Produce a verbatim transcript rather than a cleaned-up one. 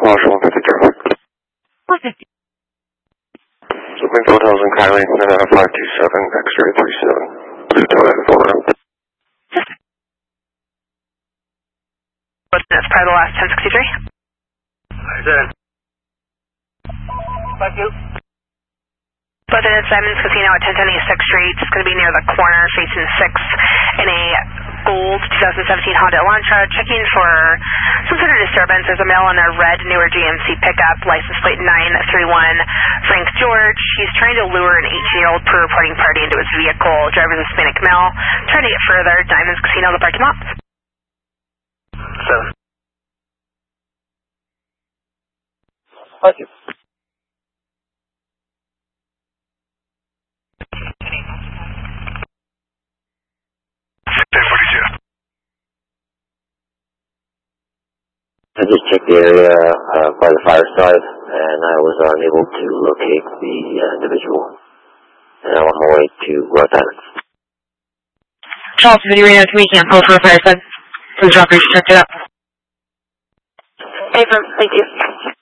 Marshall, one fifty-two. one fifty. Queens Hotels in Kylie, Nevada five two seven, X-ray three seven. Blue Toad, Florida. What's this? Part of the last ten sixty-three? Seven. Thank you. President Simon's Casino at ten ten East sixth Street. It's going to be near the corner facing sixth in a gold twenty seventeen Honda Elantra. Checking for some sort of disturbance. There's a male in a red newer G M C pickup, license plate nine three one, Frank George. He's trying to lure an eighteen-year-old pre-reporting party into his vehicle. Driver's a Hispanic male. Trying to get further. Diamonds Casino, the parking lot. Seven. Thank you. I just checked the area uh, by the fire side, and I was unable to locate the uh, individual. And I'm on my way to Rhode Island. Charles, video radio to me, can pull for a fire side. Please drop your check it out. Hey, thank you.